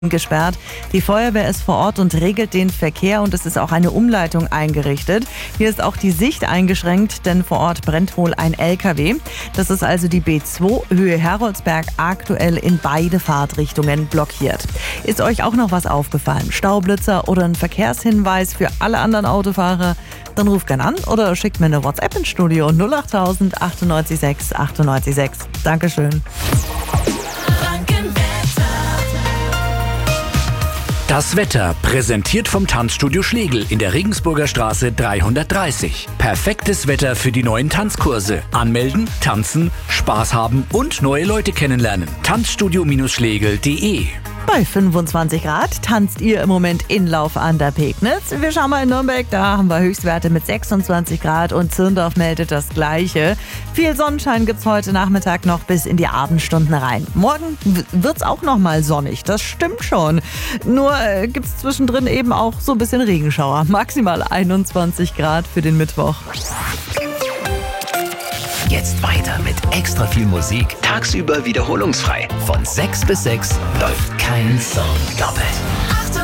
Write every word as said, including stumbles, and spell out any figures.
gesperrt. Die Feuerwehr ist vor Ort und regelt den Verkehr und es ist auch eine Umleitung eingerichtet. Hier ist auch die Sicht eingeschränkt, denn vor Ort brennt wohl ein L K W. Das ist also die B zwei, Höhe Heroldsberg, aktuell in beide Fahrtrichtungen blockiert. Ist euch auch noch was aufgefallen? Staublitzer oder ein Verkehrshinweis für alle anderen Autofahrer? Dann ruft gern an oder schickt mir eine WhatsApp ins Studio null acht tausend achtundneunzig sechs achtundneunzig sechs. Dankeschön. Das Wetter, präsentiert vom Tanzstudio Schlegel in der Regensburger Straße dreihundertdreißig. Perfektes Wetter für die neuen Tanzkurse. Anmelden, tanzen, Spaß haben und neue Leute kennenlernen. tanzstudio Schlegel punkt de. Bei fünfundzwanzig Grad tanzt ihr im Moment in Lauf an der Pegnitz. Wir schauen mal in Nürnberg, da haben wir Höchstwerte mit sechsundzwanzig Grad und Zirndorf meldet das Gleiche. Viel Sonnenschein gibt's heute Nachmittag noch bis in die Abendstunden rein. Morgen w- wird's auch noch mal sonnig, das stimmt schon. Nur äh, gibt's zwischendrin eben auch so ein bisschen Regenschauer. Maximal einundzwanzig Grad für den Mittwoch. Jetzt weiter mit extra viel Musik. Tagsüber wiederholungsfrei. Von sechs bis sechs läuft kein Song doppelt.